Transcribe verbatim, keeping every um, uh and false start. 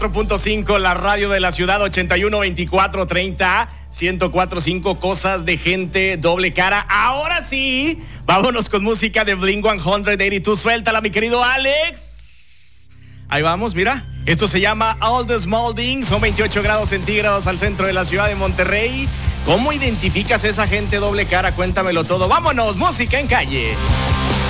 cuatro punto cinco, la radio de la ciudad, ochenta y uno veinticuatro treinta, ciento cuatro punto cinco, cosas de gente, doble cara. Ahora sí, vámonos con música de Blink ciento ochenta y dos. Suéltala, mi querido Alex. Ahí vamos, mira. Esto se llama All the Small Things. Son veintiocho grados centígrados al centro de la ciudad de Monterrey. ¿Cómo identificas esa gente doble cara? Cuéntamelo todo. Vámonos, música en calle.